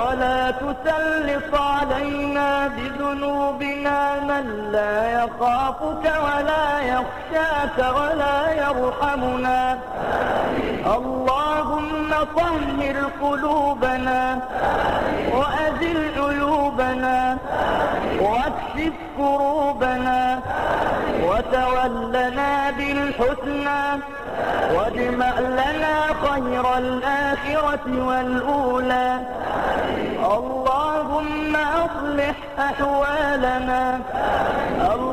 ولا تسلط علينا بذنوبنا من لا يخافك ولا يخشاك ولا يرحمنا. اللهم طهر قلوبنا وأزل عيوبنا واكشف كروبنا وتولنا بالحسنى واجمع لنا خير الآخرة والأولى. اللهم أصلح أحوالنا.